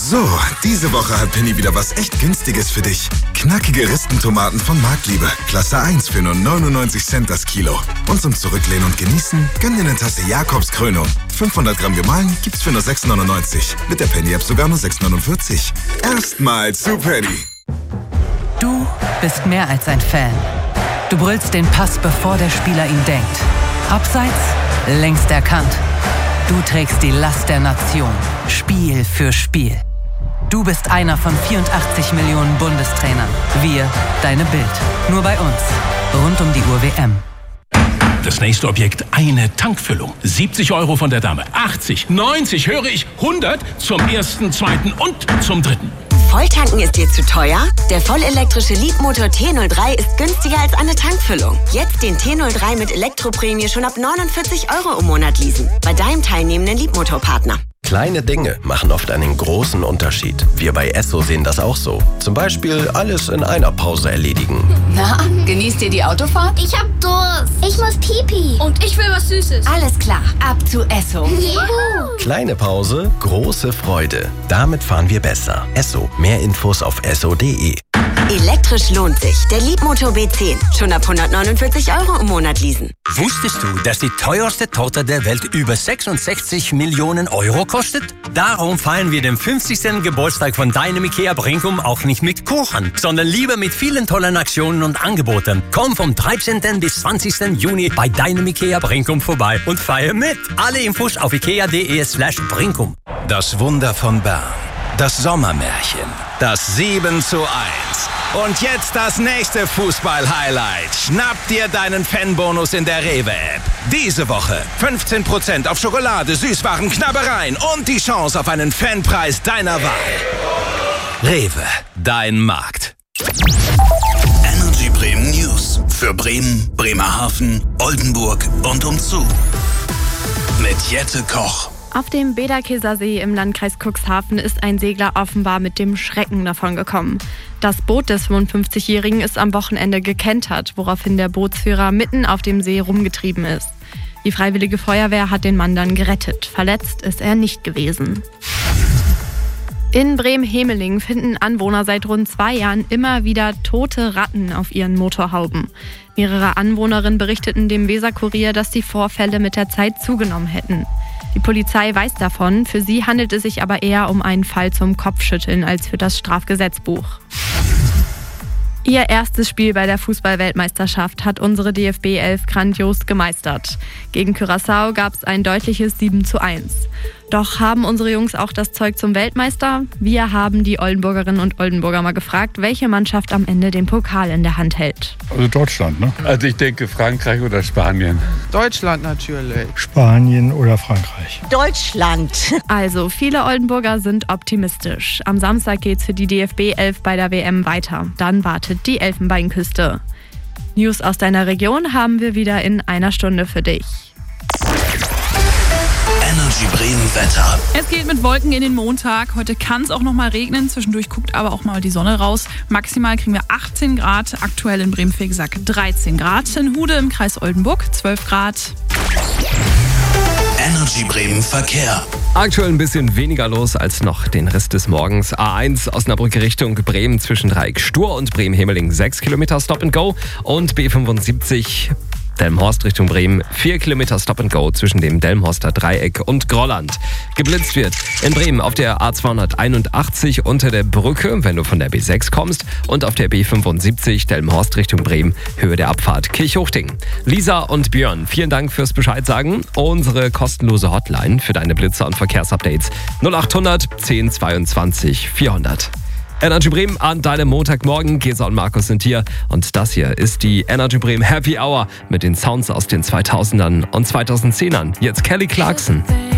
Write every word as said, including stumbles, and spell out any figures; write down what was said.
So, diese Woche hat Penny wieder was echt Günstiges für dich. Knackige Ristentomaten von Marktliebe. Klasse eins für nur neunundneunzig Cent das Kilo. Und zum Zurücklehnen und Genießen, gönn dir eine Tasse Jakobs Krönung. fünfhundert Gramm gemahlen gibt's für nur sechs neunundneunzig. Mit der Penny-App sogar nur sechs neunundvierzig. Erstmal zu Penny. Du bist mehr als ein Fan. Du brüllst den Pass, bevor der Spieler ihn denkt. Abseits, längst erkannt. Du trägst die Last der Nation, Spiel für Spiel. Du bist einer von vierundachtzig Millionen Bundestrainern. Wir, deine Bild. Nur bei uns. Rund um die Uhr W M. Das nächste Objekt, eine Tankfüllung. siebzig Euro von der Dame. achtzig, neunzig, höre ich, hundert zum ersten, zweiten und zum dritten. Volltanken ist dir zu teuer? Der vollelektrische Leapmotor T null drei ist günstiger als eine Tankfüllung. Jetzt den T null drei mit Elektroprämie schon ab neunundvierzig Euro im Monat leasen. Bei deinem teilnehmenden Leapmotor-Partner. Kleine Dinge machen oft einen großen Unterschied. Wir bei Esso sehen das auch so. Zum Beispiel alles in einer Pause erledigen. Na, genießt ihr die Autofahrt? Ich hab Durst. Ich muss Pipi. Und ich will was Süßes. Alles klar, ab zu Esso. Juhu. Kleine Pause, große Freude. Damit fahren wir besser. Esso. Mehr Infos auf esso punkt de. Elektrisch lohnt sich. Der Leapmotor B zehn. Schon ab hundertneunundvierzig Euro im Monat leasen. Wusstest du, dass die teuerste Torte der Welt über sechsundsechzig Millionen Euro kostet? Darum feiern wir den fünfzigsten Geburtstag von deinem IKEA Brinkum auch nicht mit Kuchen, sondern lieber mit vielen tollen Aktionen und Angeboten. Komm vom dreizehnten bis zwanzigsten Juni bei deinem IKEA Brinkum vorbei und feier mit. Alle Infos auf ikea punkt de slash Brinkum. Das Wunder von Bern. Das Sommermärchen. Das sieben zu eins. Und jetzt das nächste Fußball-Highlight. Schnapp dir deinen Fanbonus in der Rewe-App. Diese Woche fünfzehn Prozent auf Schokolade, Süßwaren, Knabbereien und die Chance auf einen Fanpreis deiner Wahl. Rewe, dein Markt. Energy Bremen News. Für Bremen, Bremerhaven, Oldenburg und umzu. Mit Jette Koch. Auf dem Bederkeser See im Landkreis Cuxhaven ist ein Segler offenbar mit dem Schrecken davongekommen. Das Boot des fünfundfünfzigjährigen ist am Wochenende gekentert, woraufhin der Bootsführer mitten auf dem See rumgetrieben ist. Die Freiwillige Feuerwehr hat den Mann dann gerettet. Verletzt ist er nicht gewesen. In Bremen-Hemeling finden Anwohner seit rund zwei Jahren immer wieder tote Ratten auf ihren Motorhauben. Mehrere Anwohnerinnen berichteten dem Weser-Kurier, dass die Vorfälle mit der Zeit zugenommen hätten. Die Polizei weiß davon, für sie handelt es sich aber eher um einen Fall zum Kopfschütteln als für das Strafgesetzbuch. Ihr erstes Spiel bei der Fußball-Weltmeisterschaft hat unsere D F B elf grandios gemeistert. Gegen Curaçao gab es ein deutliches sieben zu eins. Doch haben unsere Jungs auch das Zeug zum Weltmeister? Wir haben die Oldenburgerinnen und Oldenburger mal gefragt, welche Mannschaft am Ende den Pokal in der Hand hält. Also Deutschland, ne? Also ich denke Frankreich oder Spanien. Deutschland natürlich. Spanien oder Frankreich. Deutschland. Also, viele Oldenburger sind optimistisch. Am Samstag geht's für die D F B elf bei der W M weiter. Dann wartet die Elfenbeinküste. News aus deiner Region haben wir wieder in einer Stunde für dich. Energy Bremen Wetter. Es geht mit Wolken in den Montag. Heute kann es auch noch mal regnen. Zwischendurch guckt aber auch mal die Sonne raus. Maximal kriegen wir achtzehn Grad. Aktuell in Bremen-Fegesack dreizehn Grad. In Hude im Kreis Oldenburg zwölf Grad. Energy Bremen Verkehr. Aktuell ein bisschen weniger los als noch den Rest des Morgens. A eins Osnabrücke Richtung Bremen zwischen Dreieck Stur und Bremen-Hemeling sechs Kilometer Stop and Go. Und B fünfundsiebzig Delmenhorst Richtung Bremen, vier Kilometer Stop and Go zwischen dem Delmenhorster Dreieck und Grolland. Geblitzt wird in Bremen auf der A zweihunderteinundachtzig unter der Brücke, wenn du von der B sechs kommst, und auf der B fünfundsiebzig Delmenhorst Richtung Bremen, Höhe der Abfahrt Kirchhochding. Lisa und Björn, vielen Dank fürs Bescheid sagen. Unsere kostenlose Hotline für deine Blitzer und Verkehrsupdates null achthundert zehn zweiundzwanzig vierhundert. Energy Bremen an deinem Montagmorgen. Gesa und Markus sind hier und das hier ist die Energy Bremen Happy Hour mit den Sounds aus den zweitausendern und zweitausendzehnern. Jetzt Kelly Clarkson.